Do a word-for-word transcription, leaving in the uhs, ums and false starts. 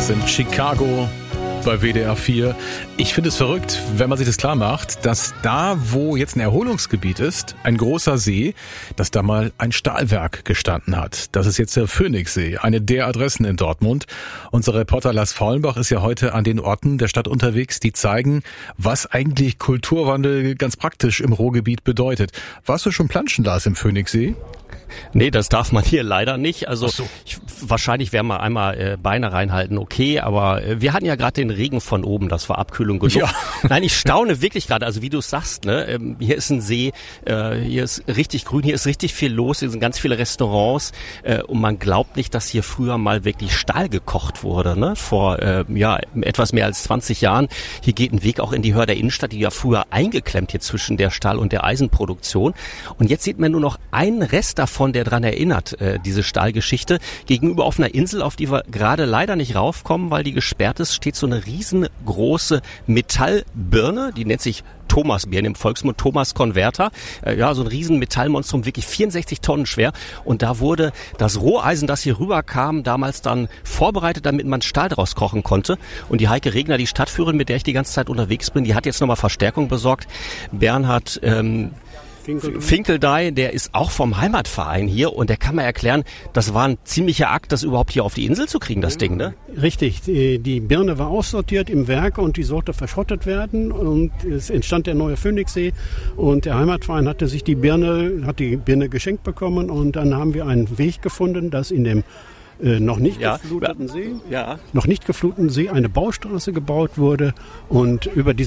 Das sind Chicago bei W D R vier. Ich finde es verrückt, wenn man sich das klar macht, dass da, wo jetzt ein Erholungsgebiet ist, ein großer See, dass da mal ein Stahlwerk gestanden hat. Das ist jetzt der Phoenixsee, eine der Adressen in Dortmund. Unser Reporter Lars Faulenbach ist ja heute an den Orten der Stadt unterwegs, die zeigen, was eigentlich Kulturwandel ganz praktisch im Ruhrgebiet bedeutet. Warst du schon planschen, Lars, im Phoenixsee? Nee, das darf man hier leider nicht. Also so. ich, wahrscheinlich werden wir einmal äh, Beine reinhalten, okay, aber äh, wir hatten ja gerade den Regen von oben, das war Abkühlung genug. Ja. Nein, ich staune wirklich gerade, also wie du es sagst, ne, ähm, hier ist ein See, äh, hier ist richtig grün, hier ist richtig viel los, hier sind ganz viele Restaurants äh, und man glaubt nicht, dass hier früher mal wirklich Stahl gekocht wurde, ne, vor äh, ja etwas mehr als zwanzig Jahren. Hier geht ein Weg auch in die Hörder Innenstadt, die ja früher eingeklemmt hier zwischen der Stahl- und der Eisenproduktion. Und jetzt sieht man nur noch einen Rest davon, der daran erinnert, äh, diese Stahlgeschichte. Gegenüber auf einer Insel, auf die wir gerade leider nicht raufkommen, weil die gesperrt ist, steht so eine riesengroße Metallbirne, die nennt sich Thomasbirne im Volksmund, Thomas Converter. Äh, ja, so ein riesen Metallmonstrum, wirklich vierundsechzig Tonnen schwer. Und da wurde das Roheisen, das hier rüberkam, damals dann vorbereitet, damit man Stahl draus kochen konnte. Und die Heike Regner, die Stadtführerin, mit der ich die ganze Zeit unterwegs bin, die hat jetzt nochmal Verstärkung besorgt. Bernhard ähm, Finkeldey, der ist auch vom Heimatverein hier und der kann mir erklären, das war ein ziemlicher Akt, das überhaupt hier auf die Insel zu kriegen, das ja, Ding, ne? Richtig, die, die Birne war aussortiert im Werk und die sollte verschrottet werden und es entstand der neue Phoenixsee und der Heimatverein hatte sich die Birne, hat die Birne geschenkt bekommen und dann haben wir einen Weg gefunden, dass in dem Äh, noch nicht ja, gefluteten See, ja. noch nicht gefluteten See eine Baustraße gebaut wurde und über diese